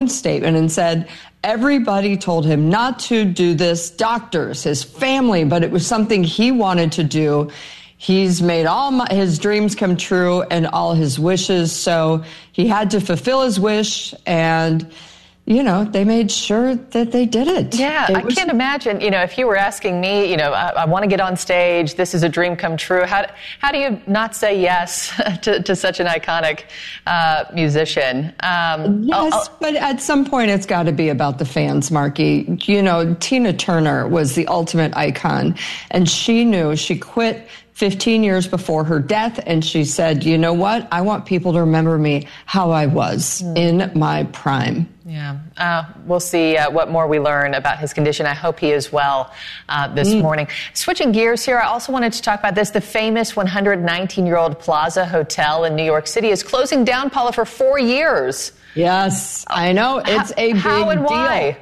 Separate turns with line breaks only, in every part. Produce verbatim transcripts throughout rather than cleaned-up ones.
statement and said everybody told him not to do this, doctors, his family, but it was something he wanted to do. He's made all my, his dreams come true and all his wishes, so he had to fulfill his wish, and you know, they made sure that they did it.
Yeah,
it
I
was-
can't imagine, you know, if you were asking me, you know, I, I want to get on stage, this is a dream come true. How, how do you not say yes to, to such an iconic uh, musician? Um,
yes,
I'll, I'll,
but at some point it's got to be about the fans, Marky. You know, Tina Turner was the ultimate icon, and she knew she quit fifteen years before her death, and she said, you know what? I want people to remember me how I was mm. in my prime.
Yeah, uh, we'll see uh, what more we learn about his condition. I hope he is well uh, this mm. morning. Switching gears here, I also wanted to talk about this. The famous one hundred nineteen-year-old Plaza Hotel in New York City is closing down, Paula, for four years.
Yes, I know. It's a big
How and
deal.
Why?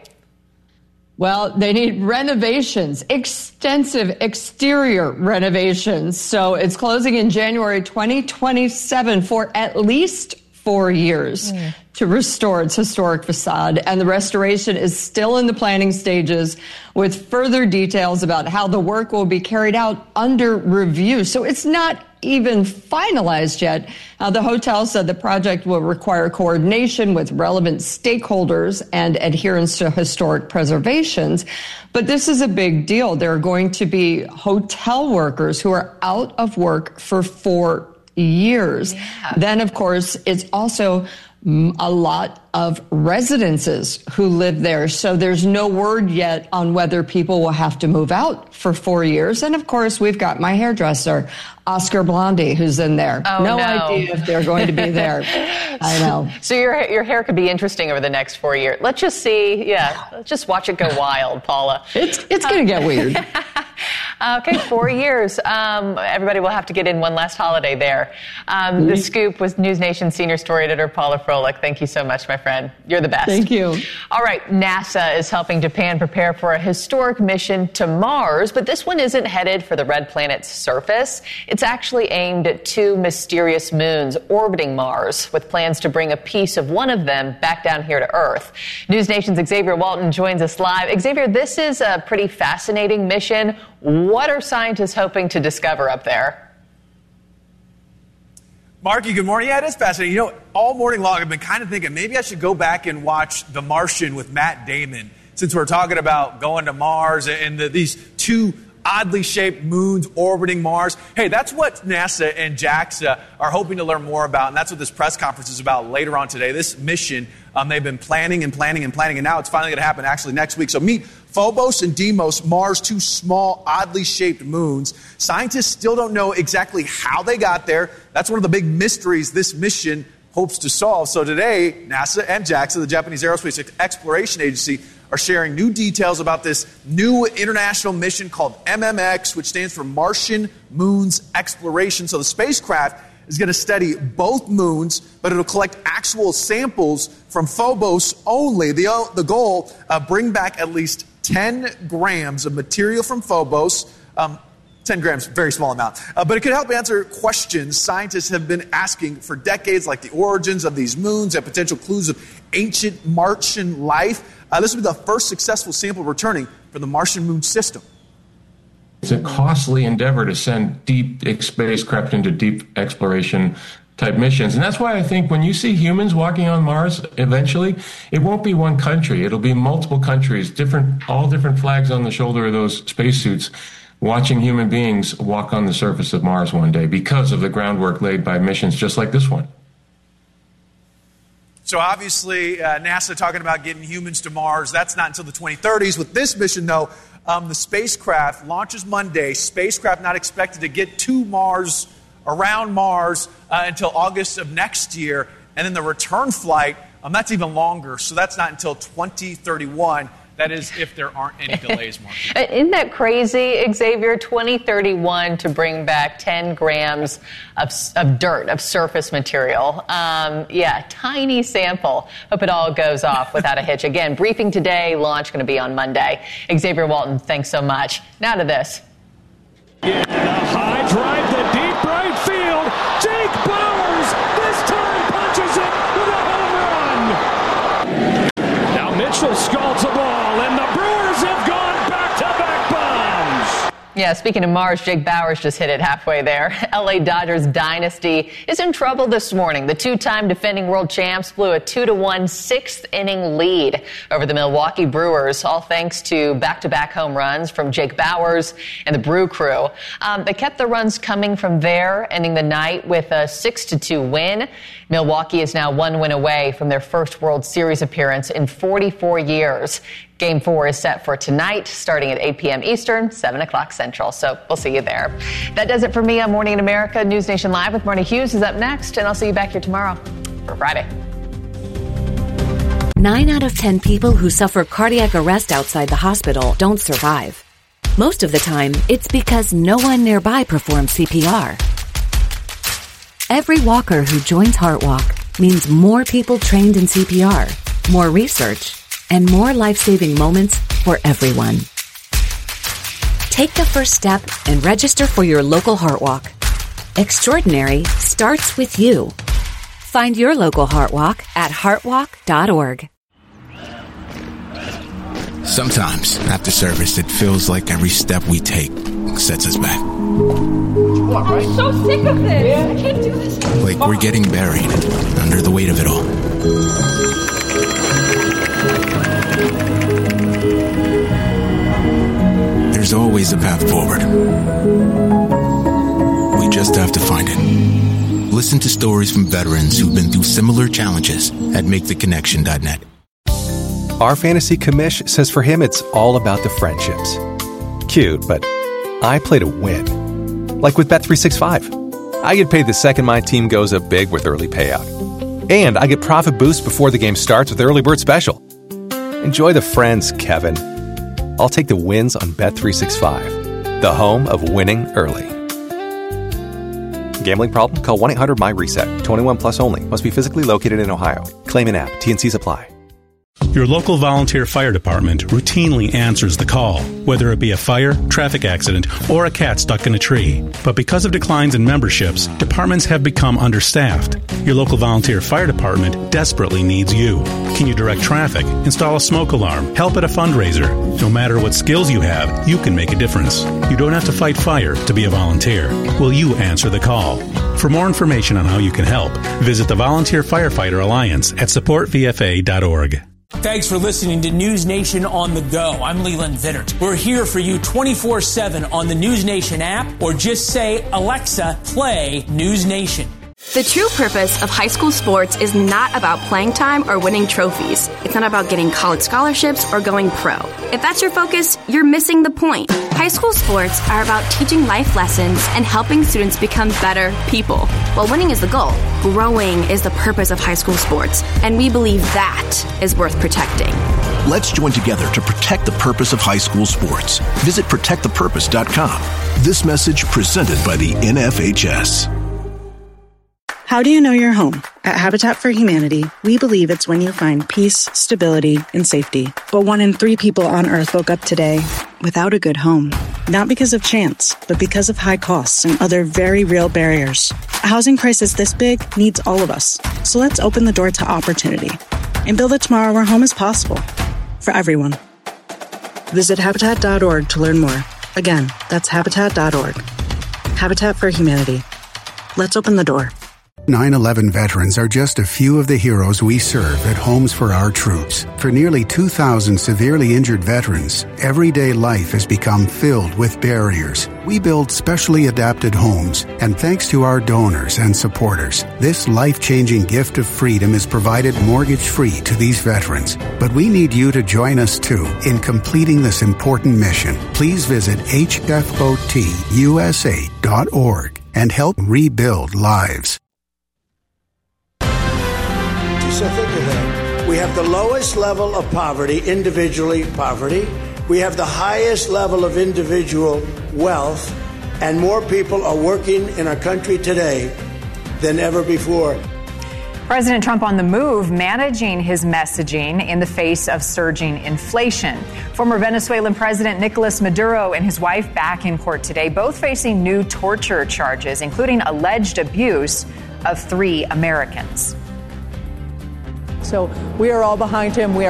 Well, they need renovations, extensive exterior renovations. So it's closing in January twenty twenty-seven for at least four years mm. to restore its historic facade. And the restoration is still in the planning stages with further details about how the work will be carried out under review. So it's not even finalized yet. Uh, the hotel said the project will require coordination with relevant stakeholders and adherence to historic preservations. But this is a big deal. There are going to be hotel workers who are out of work for four years. Yeah. Then, of course, it's also a lot of residences who live there. So there's no word yet on whether people will have to move out for four years. And of course, we've got my hairdresser, Oscar Blondie, who's in there.
Oh,
no,
no
idea if they're going to be there. I know.
So your your hair could be interesting over the next four years. Let's just see. Yeah, let's just watch it go wild, Paula.
It's it's going to get weird.
Okay, four years. Um, everybody will have to get in one last holiday there. Um, mm-hmm. The Scoop was News Nation senior story editor Paula Froelich. Thank you so much, my friend. You're the best.
Thank you.
All right, NASA is helping Japan prepare for a historic mission to Mars, but this one isn't headed for the red planet's surface. It's actually aimed at two mysterious moons orbiting Mars, with plans to bring a piece of one of them back down here to Earth. News Nation's Xavier Walton joins us live. Xavier, this is a pretty fascinating mission. What are scientists hoping to discover up there?
Marky, good morning. Yeah, it is fascinating. You know, all morning long I've been kind of thinking maybe I should go back and watch The Martian with Matt Damon, since we're talking about going to Mars and the, these two oddly shaped moons orbiting Mars. Hey, that's what NASA and JAXA are hoping to learn more about, and that's what this press conference is about later on today. This mission, um, they've been planning and planning and planning, and now it's finally going to happen actually next week. So meet Phobos and Deimos, Mars' two small, oddly shaped moons. Scientists still don't know exactly how they got there. That's one of the big mysteries this mission hopes to solve. So today, NASA and JAXA, the Japanese Aerospace Exploration Agency, are sharing new details about this new international mission called M M X, which stands for Martian Moons Exploration. So the spacecraft is going to study both moons, but it'll collect actual samples from Phobos only. The, the goal, uh, bring back at least ten grams of material from Phobos. Um, ten grams, very small amount. Uh, but it could help answer questions scientists have been asking for decades, like the origins of these moons and potential clues of ancient Martian life. Uh, this will be the first successful sample returning from the Martian moon system.
It's a costly endeavor to send deep spacecraft into deep exploration type missions. And that's why I think when you see humans walking on Mars eventually, it won't be one country. It'll be multiple countries, different, all different flags on the shoulder of those spacesuits, watching human beings walk on the surface of Mars one day because of the groundwork laid by missions just like this one.
So obviously, uh, NASA talking about getting humans to Mars. That's not until the twenty thirties. With this mission, though, um, the spacecraft launches Monday. Spacecraft not expected to get to Mars, around Mars, uh, until August of next year. And then the return flight, um, that's even longer. So that's not until twenty thirty-one. That is, if there aren't any delays, Mark.
Isn't that crazy, Xavier? twenty thirty-one to bring back ten grams of, of dirt, of surface material. Um, yeah, tiny sample. Hope it all goes off without a hitch. Again, briefing today, launch going to be on Monday. Xavier Walton, thanks so much. Now to this.
Yeah, a high drive to deep right field. Jake Bowers this time punches it with a home run. Mitchell scalds a ball, and the Brewers have gone back-to-back bombs.
Yeah, speaking of Mars, Jake Bauers just hit it halfway there. L A Dodgers dynasty is in trouble this morning. The two-time defending world champs blew a two to one sixth inning lead over the Milwaukee Brewers, all thanks to back-to-back home runs from Jake Bauers and the Brew Crew. Um, they kept the runs coming from there, ending the night with a six to two win. Milwaukee is now one win away from their first World Series appearance in forty-four years. Game four is set for tonight, starting at eight p.m. Eastern, seven o'clock Central. So we'll see you there. That does it for me on Morning in America. News Nation Live with Marty Hughes is up next, and I'll see you back here tomorrow for Friday.
Nine out of ten people who suffer cardiac arrest outside the hospital don't survive. Most of the time, it's because no one nearby performs C P R. Every walker who joins HeartWalk means more people trained in C P R, more research, and more life-saving moments for everyone. Take the first step and register for your local HeartWalk. Extraordinary starts with you. Find your local HeartWalk at heartwalk dot org.
Sometimes, after service, it feels like every step we take sets us back.
I'm so sick of this. I can't do this.
Like we're getting buried under the weight of it all. There's always a path forward. We just have to find it. Listen to stories from veterans who've been through similar challenges at make the connection dot net.
Our fantasy commish says for him it's all about the friendships. Cute, but I play to win. Like with Bet three sixty-five. I get paid the second my team goes up big with early payout. And I get profit boost before the game starts with Early Bird Special. Enjoy the friends, Kevin. I'll take the wins on Bet three sixty-five, the home of winning early. Gambling problem? Call one eight hundred M Y reset. twenty-one plus only. Must be physically located in Ohio. Claim an app. T and C's apply.
Your local volunteer fire department routinely answers the call, whether it be a fire, traffic accident, or a cat stuck in a tree. But because of declines in memberships, departments have become understaffed. Your local volunteer fire department desperately needs you. Can you direct traffic, install a smoke alarm, help at a fundraiser? No matter what skills you have, you can make a difference. You don't have to fight fire to be a volunteer. Will you answer the call? For more information on how you can help, visit the Volunteer Firefighter Alliance at support v f a dot org.
Thanks for listening to News Nation on the Go. I'm Leland Vittert. We're here for you twenty-four seven on the News Nation app, or just say, Alexa, play News Nation.
The true purpose of high school sports is not about playing time or winning trophies. It's not about getting college scholarships or going pro. If that's your focus, you're missing the point. High school sports are about teaching life lessons and helping students become better people. While winning is the goal, growing is the purpose of high school sports, and we believe that is worth protecting.
Let's join together to protect the purpose of high school sports. Visit protect the purpose dot com. This message presented by the N F H S.
How do you know your home? At Habitat for Humanity, we believe it's when you find peace, stability, and safety. But one in three people on Earth woke up today without a good home. Not because of chance, but because of high costs and other very real barriers. A housing crisis this big needs all of us. So let's open the door to opportunity and build a tomorrow where home is possible for everyone. Visit habitat dot org to learn more. Again, that's habitat dot org. Habitat for Humanity. Let's open the door.
nine eleven veterans are just a few of the heroes we serve at Homes for Our Troops. For nearly two thousand severely injured veterans, everyday life has become filled with barriers. We build specially adapted homes, and thanks to our donors and supporters, this life-changing gift of freedom is provided mortgage-free to these veterans. But we need you to join us, too, in completing this important mission. Please visit H F O T U S A dot org and help rebuild lives.
So think of that. We have the lowest level of poverty, individually poverty. We have the highest level of individual wealth, and more people are working in our country today than ever before.
President Trump on the move, managing his messaging in the face of surging inflation. Former Venezuelan President Nicolas Maduro and his wife back in court today, both facing new torture charges, including alleged abuse of three Americans.
So we are all behind him. We are